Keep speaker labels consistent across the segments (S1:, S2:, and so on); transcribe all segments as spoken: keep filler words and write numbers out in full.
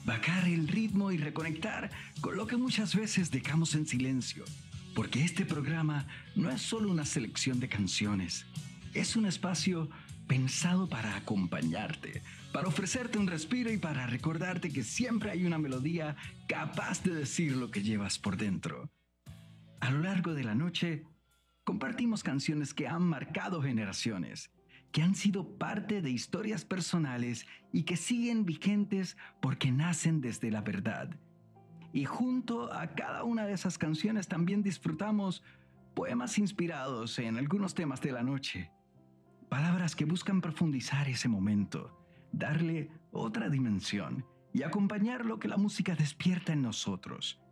S1: bajar el ritmo y reconectar con lo que muchas veces dejamos en silencio. Porque este programa no es solo una selección de canciones, es un espacio pensado para acompañarte, para ofrecerte un respiro y para recordarte que siempre hay una melodía capaz de decir lo que llevas por dentro. A lo largo de la noche, compartimos canciones que han marcado generaciones, que han sido parte de historias personales y que siguen vigentes porque nacen desde la verdad. Y junto a cada una de esas canciones también disfrutamos poemas inspirados en algunos temas de la noche. Palabras que buscan profundizar ese momento, darle otra dimensión y acompañar lo que la música despierta en nosotros.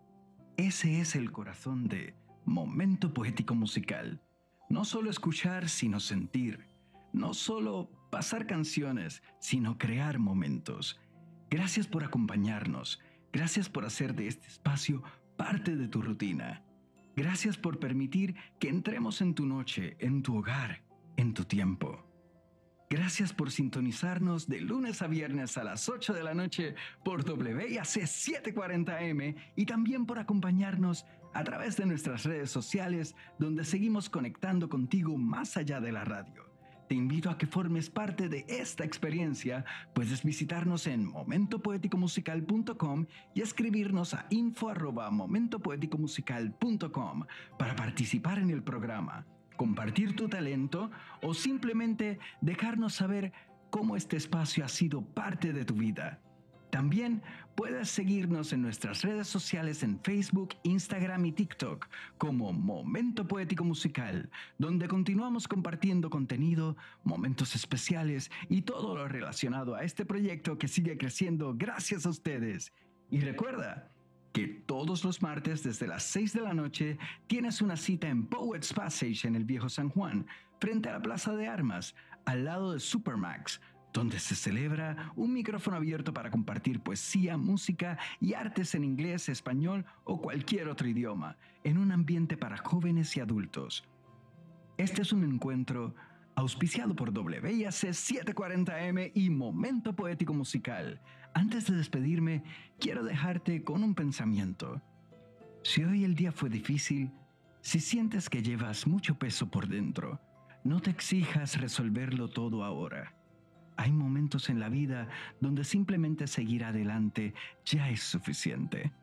S1: Ese es el corazón de Momento Poético Musical. No solo escuchar, sino sentir. No solo pasar canciones, sino crear momentos. Gracias por acompañarnos. Gracias por hacer de este espacio parte de tu rutina. Gracias por permitir que entremos en tu noche, en tu hogar, en tu tiempo. Gracias por sintonizarnos de lunes a viernes a las ocho de la noche por W I A C setecientos cuarenta M y también por acompañarnos a través de nuestras redes sociales donde seguimos conectando contigo más allá de la radio. Te invito a que formes parte de esta experiencia. Puedes visitarnos en momento poético musical punto com y escribirnos a info arroba momento poético musical punto com para participar en el programa, compartir tu talento o simplemente dejarnos saber cómo este espacio ha sido parte de tu vida. También puedes seguirnos en nuestras redes sociales en Facebook, Instagram y TikTok como Momento Poético Musical, donde continuamos compartiendo contenido, momentos especiales y todo lo relacionado a este proyecto que sigue creciendo gracias a ustedes. Y recuerda que todos los martes desde las seis de la noche tienes una cita en Poets Passage en el Viejo San Juan, frente a la Plaza de Armas, al lado de Supermax, donde se celebra un micrófono abierto para compartir poesía, música y artes en inglés, español o cualquier otro idioma, en un ambiente para jóvenes y adultos. Este es un encuentro auspiciado por W I A C setecientos cuarenta M y Momento Poético Musical. Antes de despedirme, quiero dejarte con un pensamiento. Si hoy el día fue difícil, si sientes que llevas mucho peso por dentro, no te exijas resolverlo todo ahora. Hay momentos en la vida donde simplemente seguir adelante ya es suficiente.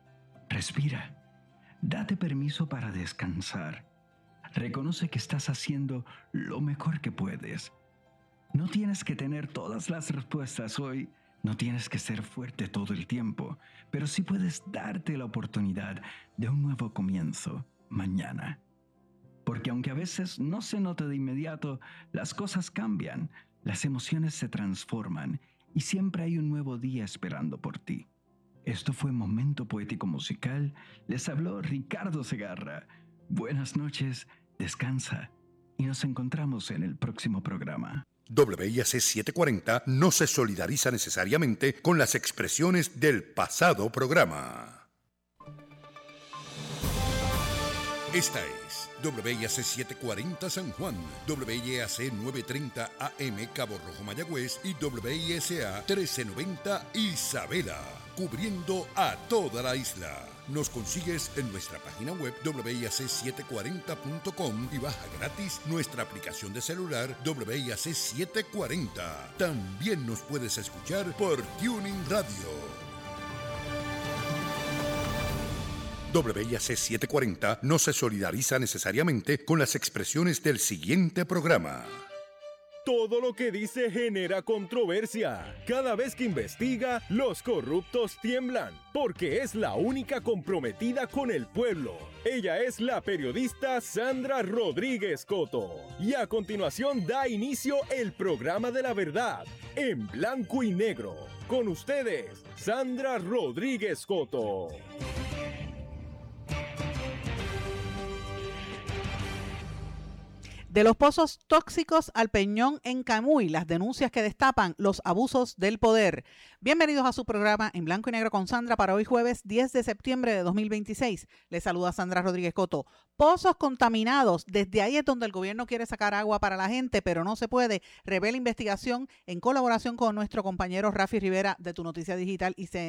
S1: Respira. Date permiso para descansar. Reconoce que estás haciendo lo mejor que puedes. No tienes que tener todas las respuestas hoy, no tienes que ser fuerte todo el tiempo, pero sí puedes darte la oportunidad de un nuevo comienzo mañana. Porque aunque a veces no se note de inmediato, las cosas cambian. Las emociones se transforman y siempre hay un nuevo día esperando por ti. Esto fue Momento Poético Musical. Les habló Ricardo Segarra. Buenas noches, descansa y nos encontramos en el próximo programa.
S2: W I A C setecientos cuarenta no se solidariza necesariamente con las expresiones del pasado programa. Esta es W I A C setecientos cuarenta San Juan, W I A C novecientos treinta A M Cabo Rojo Mayagüez y W I S A trece noventa Isabela, cubriendo a toda la isla. Nos consigues en nuestra página web W I A C setecientos cuarenta punto com y baja gratis nuestra aplicación de celular W I A C setecientos cuarenta. También nos puedes escuchar por Tuning Radio. W I A C setecientos cuarenta no se solidariza necesariamente con las expresiones del siguiente programa.
S3: Todo lo que dice genera controversia. Cada vez que investiga, los corruptos tiemblan, porque es la única comprometida con el pueblo. Ella es la periodista Sandra Rodríguez Coto. Y a continuación da inicio el programa de la verdad, en blanco y negro. Con ustedes, Sandra Rodríguez Coto.
S4: De los pozos tóxicos al Peñón en Camuy, las denuncias que destapan los abusos del poder. Bienvenidos a su programa En Blanco y Negro con Sandra para hoy jueves diez de septiembre de dos mil veintiséis. Les saluda Sandra Rodríguez Coto. Pozos contaminados, desde ahí es donde el gobierno quiere sacar agua para la gente, pero no se puede. Revela investigación en colaboración con nuestro compañero Rafi Rivera de Tu Noticia Digital y C N N.